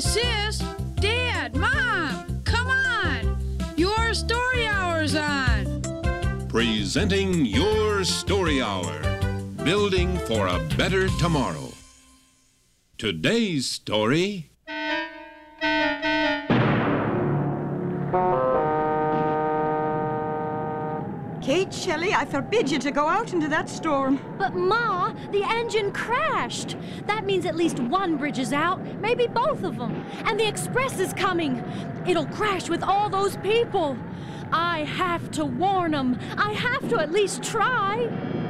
sis, Dad, Mom, come on! Your story hour's on! Presenting Your Story Hour, building for a better tomorrow. Today's story... Kate Shelley, I forbid you to go out into that storm. But, Ma, the engine crashed. That means at least one bridge is out, maybe both of them. And the express is coming. It'll crash with all those people. I have to warn them. I have to at least try.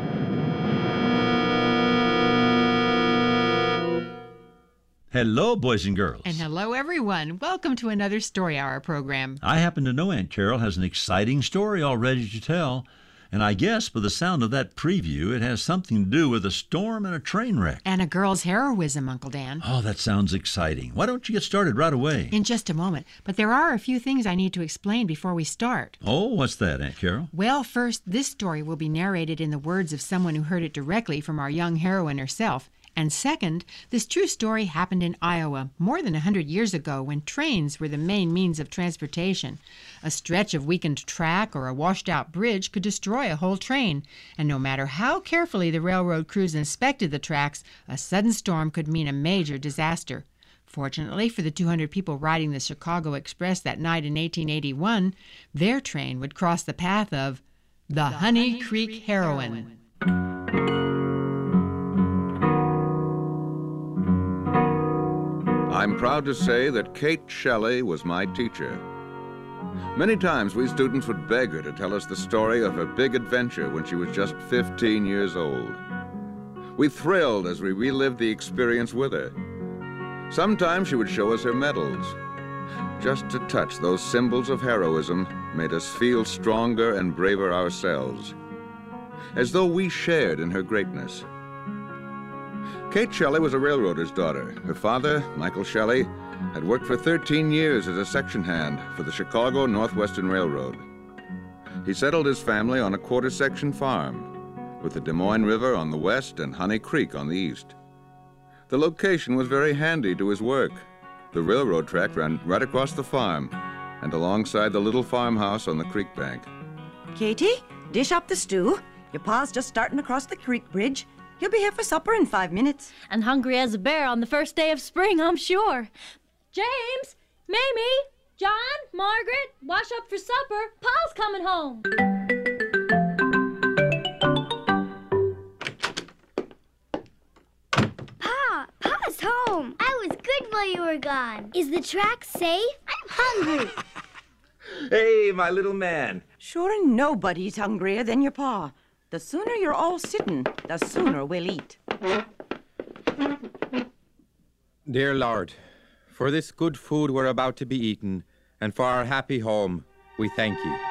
Hello, boys and girls. And hello, everyone. Welcome to another Story Hour program. I happen to know Aunt Carol has an exciting story already to tell, and I guess by the sound of that preview, it has something to do with a storm and a train wreck. And a girl's heroism, Uncle Dan. Oh, that sounds exciting. Why don't you get started right away? In just a moment. But there are a few things I need to explain before we start. Oh, what's that, Aunt Carol? Well, first, this story will be narrated in the words of someone who heard it directly from our young heroine herself. And second, this true story happened in Iowa more than 100 years ago when trains were the main means of transportation. A stretch of weakened track or a washed-out bridge could destroy a whole train, and no matter how carefully the railroad crews inspected the tracks, a sudden storm could mean a major disaster. Fortunately for the 200 people riding the Chicago Express that night in 1881, their train would cross the path of the Honey Creek Heroine. I'm proud to say that Kate Shelley was my teacher. Many times we students would beg her to tell us the story of her big adventure when she was just 15 years old. We thrilled as we relived the experience with her. Sometimes she would show us her medals. Just to touch those symbols of heroism made us feel stronger and braver ourselves, as though we shared in her greatness. Kate Shelley was a railroader's daughter. Her father, Michael Shelley, had worked for 13 years as a section hand for the Chicago Northwestern Railroad. He settled his family on a quarter-section farm, with the Des Moines River on the west and Honey Creek on the east. The location was very handy to his work. The railroad track ran right across the farm and alongside the little farmhouse on the creek bank. Katie, dish up the stew. Your pa's just starting across the creek bridge. He'll be here for supper in 5 minutes. And hungry as a bear on the first day of spring, I'm sure. James, Mamie, John, Margaret, wash up for supper. Pa's coming home. Pa's home. I was good while you were gone. Is the track safe? I'm hungry. Hey, my little man. Sure, nobody's hungrier than your pa. The sooner you're all sitting, the sooner we'll eat. Dear Lord, for this good food we're about to be eaten, and for our happy home, we thank you.